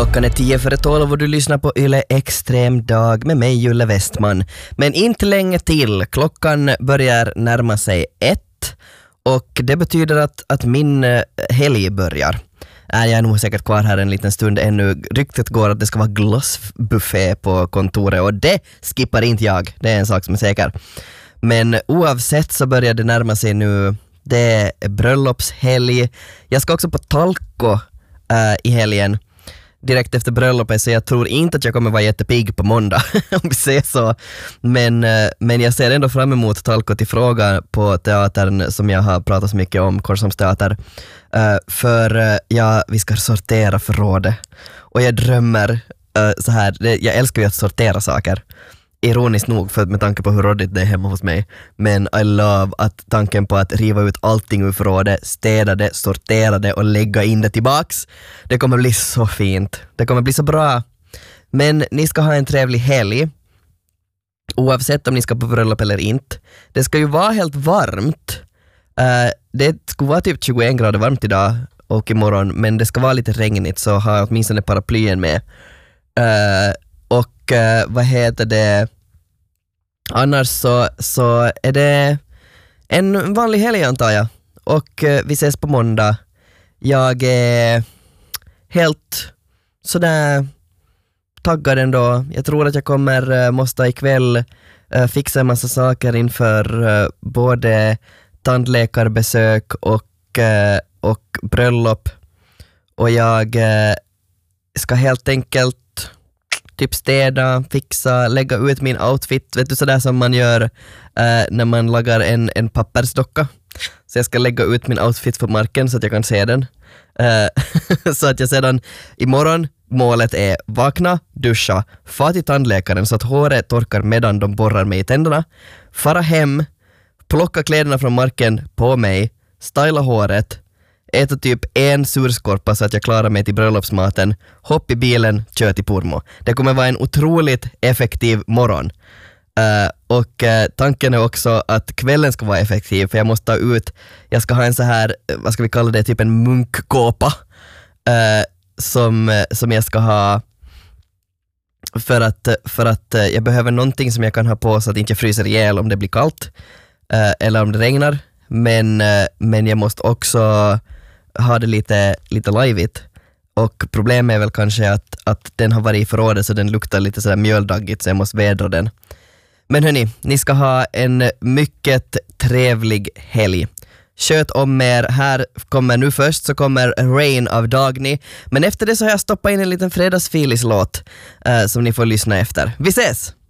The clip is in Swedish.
Klockan är 10:12 och du lyssnar på Yle Extrem dag med mig Julle Westman. Men inte länge till. Klockan börjar närma sig 1 och det betyder att min helg börjar. Jag är nog säkert kvar här en liten stund ännu. Ryktet går att det ska vara glassbuffé på kontoret och det skippar inte jag. Det är en sak som är säker. Men oavsett så börjar det närma sig nu. Det är bröllopshelg. Jag ska också på Talko i helgen. Direkt efter bröllopet, så jag tror inte att jag kommer vara jättepigg på måndag om vi säger så. Men jag ser ändå fram emot Talko till fråga på teatern som jag har pratat så mycket om, Korsholms teater. För vi ska sortera förrådet. Och jag drömmer så här, jag älskar ju att sortera saker. Ironiskt nog, för med tanke på hur rådigt det är hemma hos mig. Men I love att tanken på att riva ut allting ur förrådet, städa det, sortera det och lägga in det tillbaks. Det kommer bli så fint. Det kommer bli så bra. Men ni ska ha en trevlig helg. Oavsett om ni ska på bröllop eller inte. Det ska ju vara helt varmt. Det ska vara typ 21 grader varmt idag och imorgon. Men det ska vara lite regnigt, så ha åtminstone paraplyen med. Och vad heter det? Annars så är det en vanlig helg antar jag. Och vi ses på måndag. Jag är helt sådär taggad ändå. Jag tror att jag måste ikväll fixa en massa saker inför både tandläkarbesök och bröllop. Och jag ska helt enkelt typ städa, fixa, lägga ut min outfit, vet du, sådär som man gör när man lagar en pappersdocka. Så jag ska lägga ut min outfit på marken så att jag kan se den. Så att jag sedan imorgon, målet är vakna, duscha, fara till tandläkaren så att håret torkar medan de borrar mig i tänderna, fara hem, plocka kläderna från marken på mig, styla håret, äta typ en surskorpa så att jag klarar mig till bröllopsmaten, hopp i bilen, kör till Purmo. Det kommer vara en otroligt effektiv morgon. Och tanken är också att kvällen ska vara effektiv, för jag måste ta ut, jag ska ha en så här, vad ska vi kalla det, typ en munkkåpa som jag ska ha för att jag behöver någonting som jag kan ha på så att jag inte fryser ihjäl om det blir kallt eller om det regnar. Men jag måste också ha det lite liveigt. Och problemet är väl kanske att den har varit i förrådet så den luktar lite sådär mjöldaggigt, så jag måste vädra den. Men hörni, ni ska ha en mycket trevlig helg. Sköt om er. Här kommer nu först så kommer Rain av Dagny. Men efter det så har jag stoppat in en liten fredagsfilislåt som ni får lyssna efter. Vi ses!